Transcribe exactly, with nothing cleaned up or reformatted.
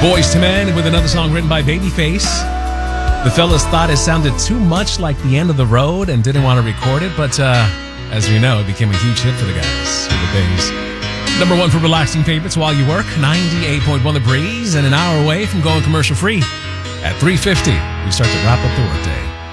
Boyz two Men with another song written by Babyface. The fellas thought it sounded too much like The End of the Road and didn't want to record it, but uh, as we know, it became a huge hit for the guys, for the Bays. Number one for relaxing favorites while you work, ninety-eight point one The Breeze, and an hour away from going commercial free. At three fifty, we start to wrap up the workday.